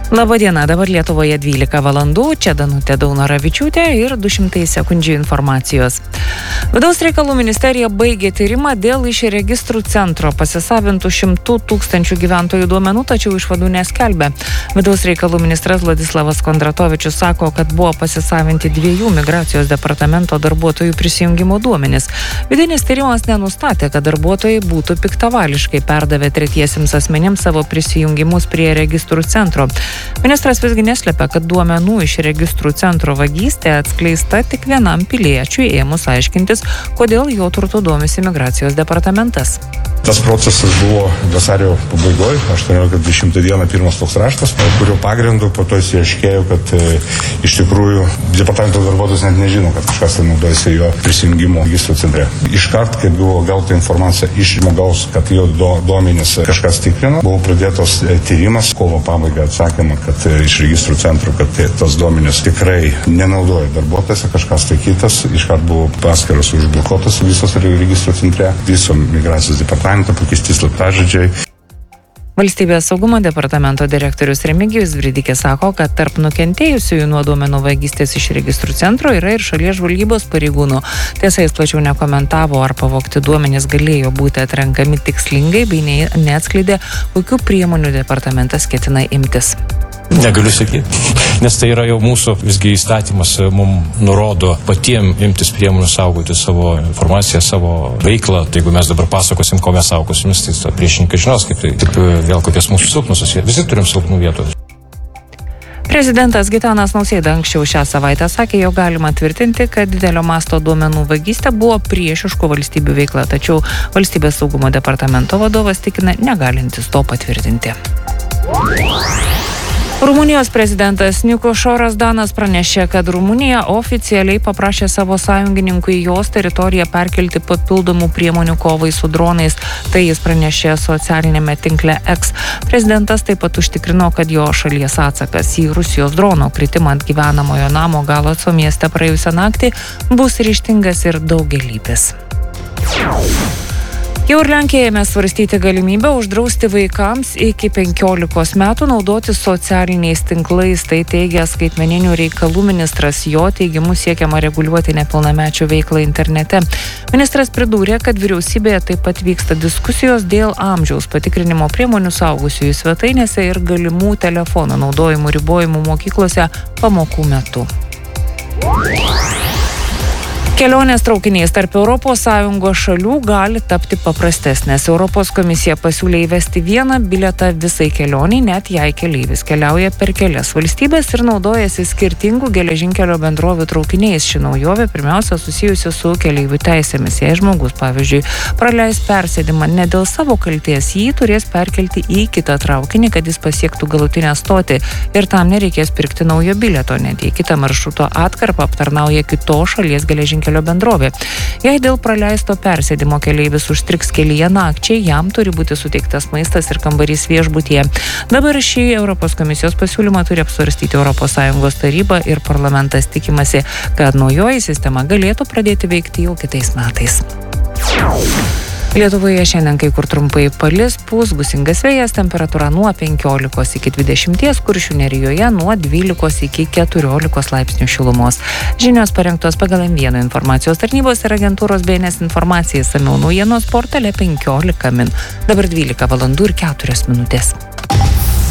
Labadiena, dabar Lietuvoje 12 valandų, čia Danutė Daunoravičiūtė ir 200 sekundžių informacijos. Vidaus reikalų ministerija baigė tyrimą dėl iš registrų centro pasisavintų 100 000 gyventojų duomenų, tačiau išvadų neskelbė. Vidaus reikalų ministras Vladislavas Kondratovičius sako, kad buvo pasisavinti 2 migracijos departamento darbuotojų prisijungimo duomenys. Vidinis tyrimas nenustatė, kad darbuotojai būtų piktavališkai perdavę tretiesiems asmenims savo prisijungimus prie registrų centro. Ministras visgi neslepia, kad duomenų iš registrų centro vagystė atskleista tik vienam piliečiui ėmus aiškintis, kodėl jo turtu domisi migracijos departamentas. Tas procesas buvo vasario pabaigoje, 18-20 dieną pirmas toks raštas, kurio pagrindu po to įsiaiškėjo, kad iš tikrųjų departamento darbuotojas net nežino, kad kažkas naudojasi jo prisijungimo registrų centre. Iškart, kai buvo gauta informacija iš žmogaus, kad jo duomenis kažkas tikrino, buvo pradėtos tyrimas, kovo pabaiga atsakymą, kad iš registrų centro, kad tos duomenis tikrai nenaudoja darbuotojas, kažkas tai kitas, iškart buvo paskyros užblokuotas visos registrų centre, viso migracijos departamento pakeisti slaptažodžiai. Valstybės saugumo departamento direktorius Remigijus Bridikis sako, kad tarp nukentėjusiųjų nuo duomenų vagystės iš registrų centro yra ir šalies žvalgybos pareigūnų. Tiesa, jis plačiau nekomentavo, ar pavogti duomenys galėjo būti atrenkami tikslingai, bei neatskleidė, kokių priemonių departamentas ketina imtis. Negaliu sakyti, nes tai yra jau mūsų visgi įstatymas mums nurodo patiem imtis priemonių saugoti savo informaciją, savo veiklą. Tai jeigu mes dabar pasakosim, ko mes saugosimės, tai priešininkai žinos, kaip tai tik vėl kokias mūsų silpnusios vietos. Visi turim silpnų vietų. Prezidentas Gitanas Nausėda anksčiau šią savaitę sakė, jog galima tvirtinti, kad didelio masto duomenų vagystė buvo priešiškų valstybių veikla, tačiau Valstybės saugumo departamento vadovas tikina negalintis to patvirtinti. Rumunijos prezidentas Nikošoras Danas pranešė, kad Rumunija oficialiai paprašė savo sąjungininkų į jos teritoriją perkelti papildomų priemonių kovai su dronais. Tai jis pranešė socialinėme tinkle X. Prezidentas taip pat užtikrino, kad jo šalies atsakas į Rusijos drono kritimą ant gyvenamojo namo Galoco mieste praėjusią naktį bus ryžtingas ir daugialypis. Jau ir Lenkija ėmė svarstyti galimybę uždrausti vaikams iki 15 metų naudoti socialiniais tinklais. Tai teigia skaitmeninių reikalų ministras. Jo teigimu siekiama reguliuoti nepilnamečių veiklą internete. Ministras pridūrė, kad vyriausybėje taip pat vyksta diskusijos dėl amžiaus patikrinimo priemonių suaugusiųjų svetainėse ir galimų telefono naudojimų ribojimų mokyklose pamokų metu. Kelionės traukiniais tarp ES šalių gali tapti paprastesnės. Europos komisija pasiūlė įvesti vieną bilietą visai kelioniai, net jei keleivis keliauja per kelias valstybės ir naudojasi skirtingų geležinkelio bendrovių traukiniais. Ši naujovė pirmiausia susijusi su keleivių teisėmis. Jei žmogus, pavyzdžiui, praleis persėdimą ne dėl savo kaltės, jį turės perkelti į kitą traukinį, kad jis pasiektų galutinę stotį. Ir tam nereikės pirkti naujo bilieto, net jei kitą maršruto atkarpą aptarnauja kitos šalies geležinkelio bendrovė. Jei dėl praleisto persėdimo keleivis užstriks kelyje nakčiai, jam turi būti suteiktas maistas ir kambarys viešbutyje. Dabar šį Europos komisijos pasiūlymą turi apsvarstyti ES taryba ir parlamentas. Tikimasi, kad naujoji sistema galėtų pradėti veikti jau kitais metais. Lietuvoje šiandien kai kur trumpai palis, pūs gūsingas vėjas, temperatūra nuo 15 iki 20, Kuršių nerijoje nuo 12 iki 14 laipsnių šilumos. Žinios parengtos pagal M1 informacijos tarnybos ir agentūros BNS informacija, išsamiau naujienos portale 15 min. Dabar 12 valandų ir 4 minutės.